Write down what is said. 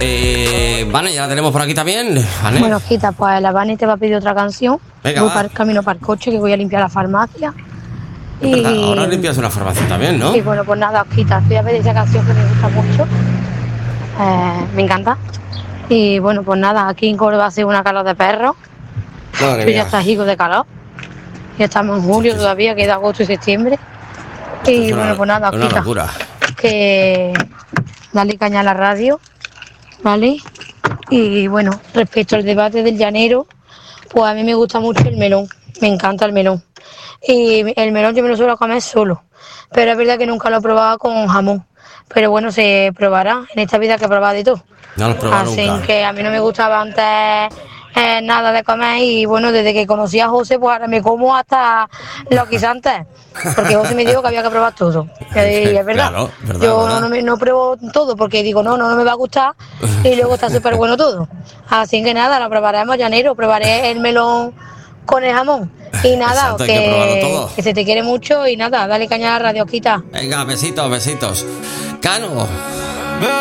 Vale, ya la tenemos por aquí también. ¿Vale? Bueno, Quita, pues la Vane te va a pedir otra canción. Venga, voy va. para el camino para el coche, que voy a limpiar la farmacia. Es verdad, ahora limpias una farmacia también, ¿no? Y bueno, pues nada, Quita, voy a pedir esa canción que me gusta mucho. Me encanta. Y bueno, pues nada, aquí en Córdoba hace una calor de perros. Madre Yo ya mía. está gigo de calor. Ya estamos en julio todavía, queda agosto y septiembre. Y Es bueno, pues nada, una Quita, locura. que dale caña a la radio, ¿vale? Y bueno, respecto al debate del llanero, pues a mí me gusta mucho el melón, me encanta el melón. Y el melón yo me lo suelo comer solo, pero es verdad que nunca lo he probado con jamón. Pero bueno, se probará, en esta vida que he probado de todo. No lo he probado Así nunca. que a mí no me gustaba antes nada de comer y bueno, desde que conocí a José, pues ahora me como hasta lo que hice antes. Porque José me dijo que había que probar todo. Y es verdad. Claro, verdad, Yo verdad. no pruebo todo porque digo, no me va a gustar y luego está súper bueno todo. Así que nada, lo probaremos, llanero. Probaré el melón con el jamón. Y nada, Exacto, hay que probarlo todo. que se te quiere mucho y nada, dale caña a la radio, Quita. Venga, besitos, besitos. Cano,